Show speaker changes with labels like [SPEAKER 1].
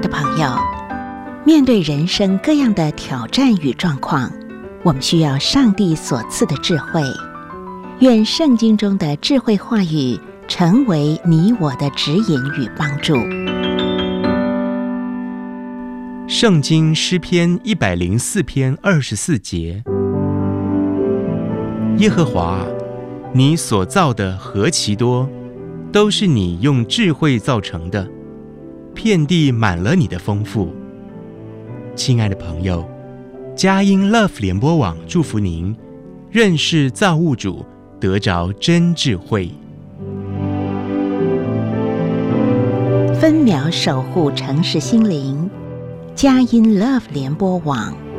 [SPEAKER 1] 朋友，面对人生各样的挑战与状况，我们需要上帝所赐的智慧。愿圣经中的智慧话语成为你我的指引与帮助。
[SPEAKER 2] 圣经诗篇104篇24节：耶和华，你所造的何其多，都是你用智慧造成的，遍地满了你的丰富。亲爱的朋友，佳音 Love 联播网祝福您认识造物主，得着真智慧。
[SPEAKER 1] 分秒守护城市心灵，佳音 Love 联播网。